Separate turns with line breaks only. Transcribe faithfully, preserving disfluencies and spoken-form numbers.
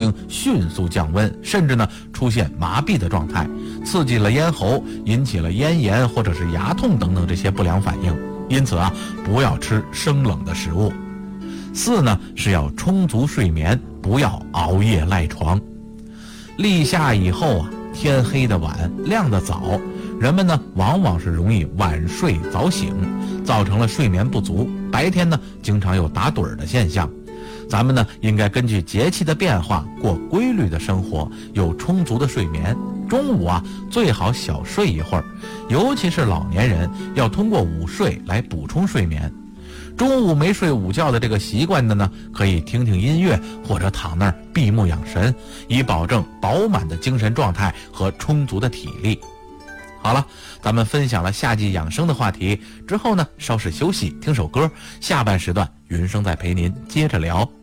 行迅速降温，甚至呢出现麻痹的状态，刺激了咽喉，引起了咽炎或者是牙痛等等这些不良反应。因此啊，不要吃生冷的食物。四呢是要充足睡眠，不要熬夜赖床。立夏以后啊，天黑的晚，亮的早，人们呢往往是容易晚睡早醒，造成了睡眠不足，白天呢经常有打盹儿的现象。咱们呢应该根据节气的变化过规律的生活，有充足的睡眠。中午啊最好小睡一会儿，尤其是老年人要通过午睡来补充睡眠。中午没睡午觉的这个习惯的呢，可以听听音乐或者躺那儿闭目养神，以保证饱满的精神状态和充足的体力。好了，咱们分享了夏季养生的话题之后呢，稍事休息，听首歌。下半时段，云生再陪您接着聊。